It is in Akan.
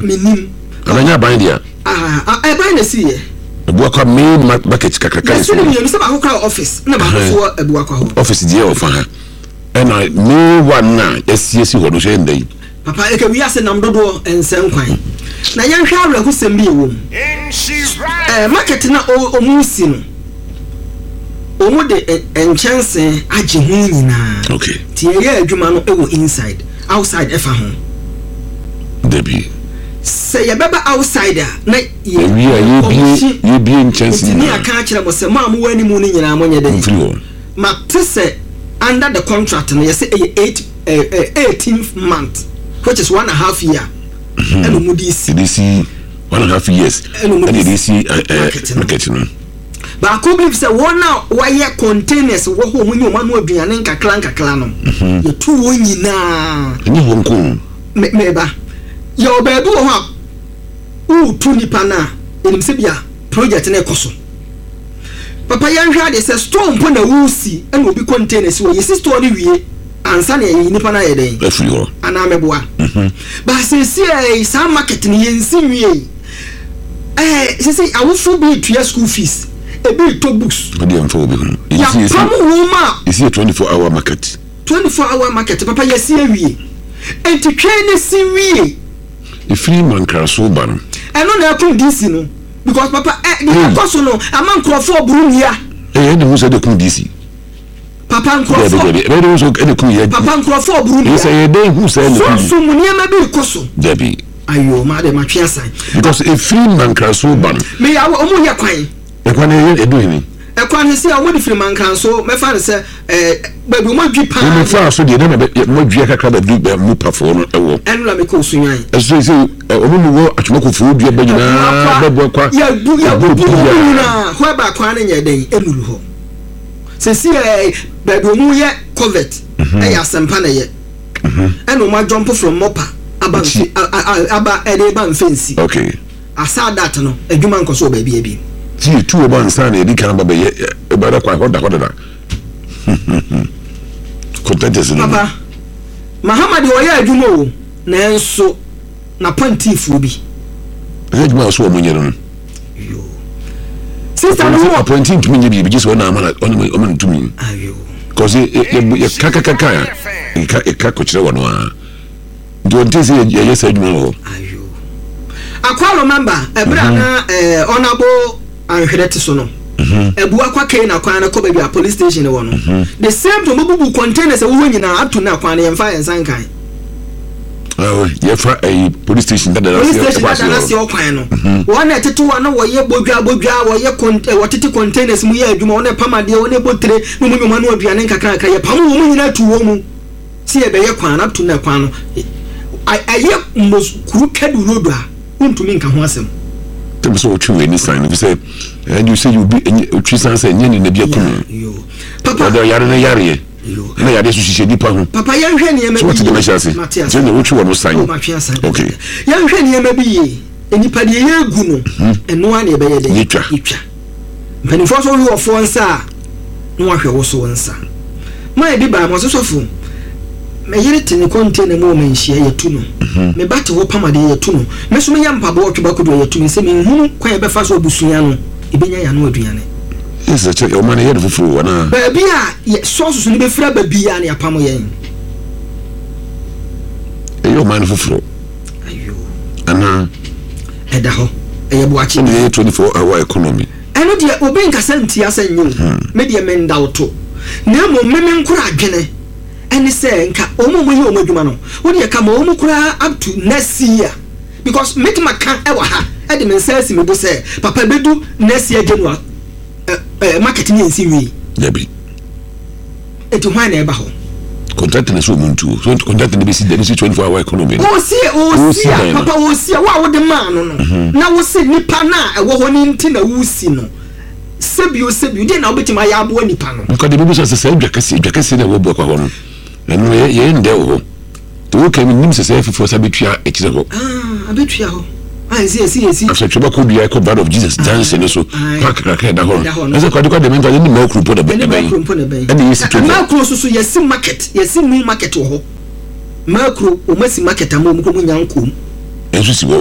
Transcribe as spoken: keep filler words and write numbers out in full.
minim abanya ban dia ah e ban na si ye Ebuakwa main market kakaka yes ni mi se ba kokra office na ba fo Ebuakwa ho office die o fa ha e na me one na esiesi ho no hwe ndai papa e ka wi ase nam dodo ensen kwan na yen hwa awra ku sem bi ewo eh market na o mu si no o mu de enchanse age hu nyina okay ti ye adwuma no e wo inside outside efa ho debi say ye baba outsider na ye wi ye bi ye bi enchanse ni aka kire mo se ma mo wani mu ni nyina mo nye de ma tse under the contract no ye say eight eighteenth month which is one and a half year and mm-hmm. D C D C one and a half years and D C market no ba ko believe say one now why containers wo ho mu nyoma no aduane nkakla nkakla no ye tu wo nyina ni honko me me ba ye obabu wo ha u tu nipa na enim se bia project na ekoso papa yan hwa de say store mpo na wusi and obi containers wo ye store ni wie ansa na ye nipa na ye den afri ho ana meboa mhm ba se se eh sa market ni yensi wie eh se se awofo bi tua school fees e bi to books odi am for obi ho ya pamu woma isi twenty-four hour market twenty-four hour market papa ye se wie enti twene si wie the free man kraso ba no eno na akun D C no because papa eh the cost no aman crofo burunia eh ene mu se de kun D C papa nkrofo ebe de so ene kun ye papa nkrofo burunia say ye dey who say so so muniema bi koso debi ayo ma de ma twa san because a free man kraso ba no me ya o mu ye kwan e kwan e do ni e kwan se o mu di free man kranso me fa se eh ba bi mo dwi pa me fa so de na mo dwi kakra ba bi mu pa fo no e wo enu la me ko sunyan e so se o mu wo atwoko fo dwi ba nyina ba bo kwa ya bu ya bu na ho ba kwan na nya den enulu ho se si eh ba bi mo ye covet e ya sempa na ye enu ma jump from mopa aba aba ede ba mfensi okay asa that no adwuma nkoso ba bi bi ti tu oba nsa na edi kan ba be e ba da kwa hoda hoda da content no papa Muhammad o ya adwuma o na enso na pontifu bi e adwuma so o munye no yo sister no appointing to me bi just one amana on on to me ayo cause e kaka kaka e ka e ka ko kire wono a don't say ye yes adwuma ho ayo akwalo member ebra na eh honorable anhwedete so no Ebuakwa kai na kwana ko ba police station wo no the same to bubu containers wo nyina atu na kwana yemfa yensan kan oh ye fa a police station that police station that na se okwan no wo na tetu wo na wo ye bodwa bodwa wo ye wo tete containers mu ye adwuma wo na pamade wo na botre mu mu nyoma no aduane nkakra ka ye pamu wo mu nyina tu wo mu si e be ye kwan na tu na kwan no aye mos kuru kadu road a untumi nka ho asem tem so twi any sign if say and you say you be twi san say nyene na bia kun yo papa da yare na yare yo na yare so hihye dipa ho papa yan hwe ne yema bi so what say je na wo twi wo no sign okay yan hwe ne yema bi ye enipa de ye gu no eno a na ebe ye de yitwa yitwa mpanifo so wo fo nsa no ahwe wo so nsa ma e bi ba mo so sofo me yire tini container mo me nhia ye tu no me bate wo pamade ye tu no me so me yam pabo otwa kodo ye tu me se me hu kwa ye be fa so obusuya no ebenya ya no aduane yes a check o man ye fufu wana ba bia ye so so ni be fra ba bia na yapamo ye e yo man fufu ayo ana eda ho e ye boachi ni twenty-four hour economy eno de obi nkasa ntia sanyu me de me ndawto na mo me me nkura adwene eni say nka omo mo ye omo adwuma no wo de ka ma omo kura up to next year because make my can e wa ha e de me say si me bo say papa bedu next year January eh marketing ensi wi debi eto hwan na e ba ho contract na so muntu so contract na be si de twenty-four hour economy o si o si papa o si wa wo de man no no na wo si nipa na e wo ho ni nti na wo si no sebio sebio de na obetima ya abo nipa no nka de bi so se dwakase dwakase na wo bo kwa ho no eno ye ye nde wo to ke mi nim se se fifo sa betua e kire ho ah abetua ho ah esi esi esi after choba ko bia ko blood of Jesus dance ne so pack kaka da ho ese kwa de kwa de mental ni ma kru po da be e be yesi to ma kru so so yesi market yesi new market ho ma kru o masi market am o mu ko mu nyankom enso si